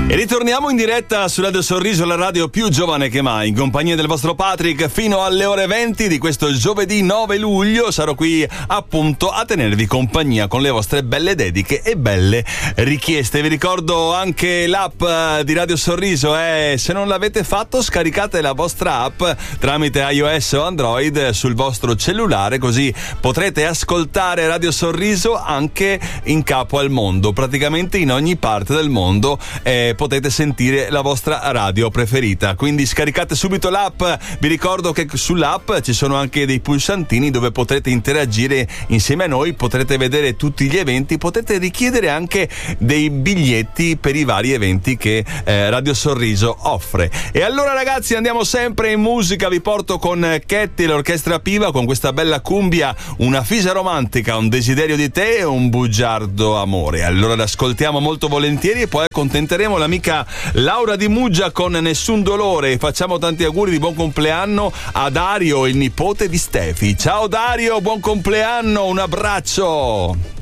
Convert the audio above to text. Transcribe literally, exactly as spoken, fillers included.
E ritorniamo in diretta su Radio Sorriso, la radio più giovane che mai, in compagnia del vostro Patrick fino alle ore venti di questo giovedì nove luglio. Sarò qui appunto a tenervi compagnia con le vostre belle dediche e belle richieste. Vi ricordo anche l'app di Radio Sorriso, eh? Se non l'avete fatto, scaricate la vostra app tramite iOS o Android sul vostro cellulare, così potrete ascoltare Radio Sorriso anche in capo al mondo, praticamente in ogni parte del mondo. Eh, potete sentire la vostra radio preferita, quindi scaricate subito l'app. Vi ricordo che sull'app ci sono anche dei pulsantini dove potrete interagire insieme a noi, potrete vedere tutti gli eventi, potete richiedere anche dei biglietti per i vari eventi che eh, Radio Sorriso offre. E allora ragazzi, andiamo sempre in musica, vi porto con Ketty e l'orchestra Piva con questa bella cumbia, una fisa romantica, un desiderio di te e un bugiardo amore. Allora l'ascoltiamo molto volentieri e poi accontenteremo l'amica Laura Di Muggia con Nessun dolore. Facciamo tanti auguri di buon compleanno a Dario, il nipote di Stefi. Ciao Dario, buon compleanno, un abbraccio.